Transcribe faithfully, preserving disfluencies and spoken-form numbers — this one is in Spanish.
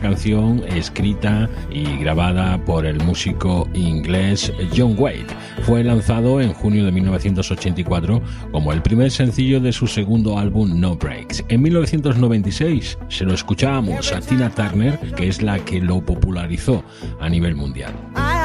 canción escrita y grabada por el músico inglés John Waite. Fue lanzado en junio de mil novecientos ochenta y cuatro como el primer sencillo de su segundo álbum No Brakes. En mil novecientos noventa y seis se lo escuchábamos a Tina Turner, que es la que lo popularizó a nivel mundial.